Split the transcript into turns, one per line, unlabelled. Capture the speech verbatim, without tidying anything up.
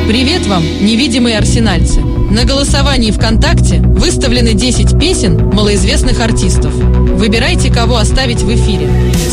Привет вам, невидимые арсенальцы! На голосовании ВКонтакте выставлены десять песен малоизвестных артистов. Выбирайте, кого оставить в эфире.